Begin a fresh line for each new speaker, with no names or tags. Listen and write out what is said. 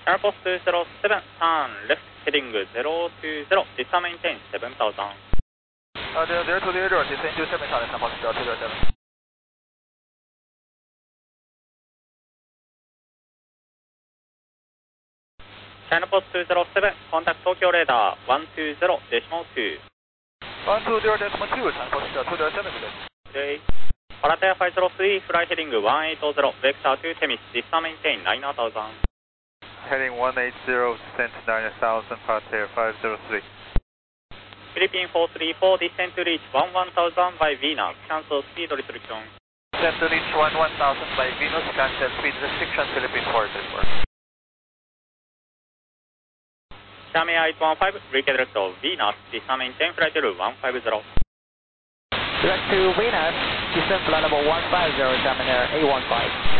Airpost 207, turn left heading 020, descend maintain 7000.
020, descend to 7000, Airpost 207.
Chinapost 207, contact Tokyo radar 120.2.
120.2, Chinapost 207,
today. Paratea 503, fly heading 180, vector to Temis, descend maintain 9000.
Heading 180, descent 9000, Paratea 503.
Philippine 434, descent to reach 11000 by Venus, cancel speed restriction.
Descent to reach 11000 by Venus, cancel speed restriction, Philippine 434.
Xiaomi 815, redirect to Venus, descend maintain flight level 150.
Direct to Venus, descent flight level 150, Xiaomi Air 815.